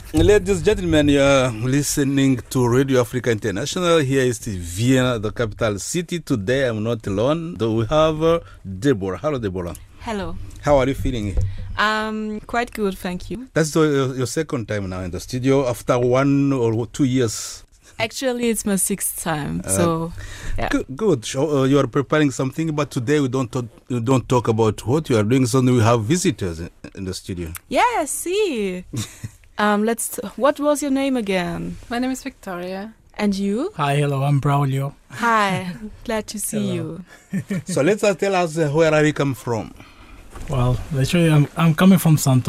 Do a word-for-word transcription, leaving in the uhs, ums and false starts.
Ladies and gentlemen, you are listening to Radio Africa International. Here is the Vienna, the capital city. Today I'm not alone, though we have uh, Deborah. Hello, Deborah. Hello. How are you feeling? Um, quite good, thank you. That's the, your second time now in the studio after one or two years. Actually, it's my sixth time, so uh, yeah. Good. good. Uh, you are preparing something, but today we don't talk, we don't talk about what you are doing. So we have visitors in, in the studio. Yeah, see. um, let's. What was your name again? My name is Victoria. And you? Hi, hello. I'm Braulio. Hi. Glad to see you. So let's uh, tell us uh, where are you come from? Well, literally, I'm I'm coming from Santo